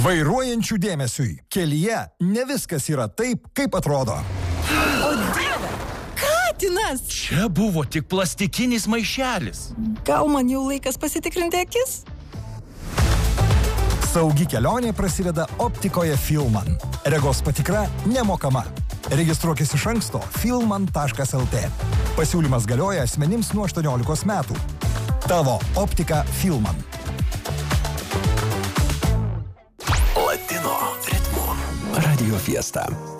Vairuojančių dėmesiui. Kelyje ne viskas yra taip, kaip atrodo. O Dieve, katinas! Čia buvo tik plastikinis maišelis. Gal man jau laikas pasitikrinti akis? Saugi kelionė prasideda optikoje Filman. Regos patikra nemokama. Registruokis iš anksto filman.lt. Pasiūlymas galioja asmenims nuo 18 metų. Tavo optika Filman. Latino ritmu. Radio Fiesta.